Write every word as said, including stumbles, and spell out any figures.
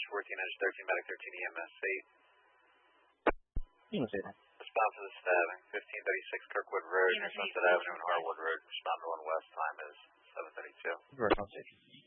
fourteen inch, thirteen medic, thirteen E M S. Eight. E M S eight. Respond to the stabbing. fifteen thirty-six Kirkwood Road, Sunset Avenue and Harwood Road. Respond to one west. Time is seven thirty-two. Response station.